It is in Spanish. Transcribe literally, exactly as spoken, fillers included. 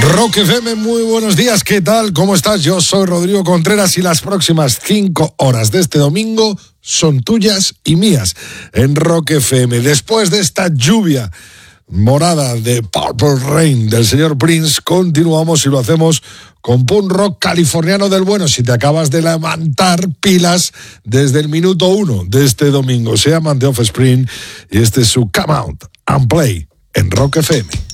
Rock F M, muy buenos días, ¿qué tal? ¿Cómo estás? Yo soy Rodrigo Contreras y las próximas cinco horas de este domingo son tuyas y mías en Rock F M. Después de esta lluvia morada de Purple Rain del señor Prince, continuamos y lo hacemos con punk rock californiano del bueno. Si te acabas de levantar, pilas desde el minuto uno de este domingo. Se llaman The Offspring y este es su Come Out and Play en Rock F M.